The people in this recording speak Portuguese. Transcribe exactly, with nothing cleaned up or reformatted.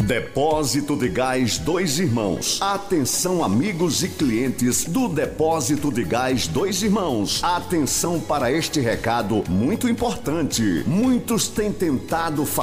Depósito de Gás Dois Irmãos. Atenção, amigos e clientes do Depósito de Gás Dois Irmãos. Atenção para este recado muito importante. Muitos têm tentado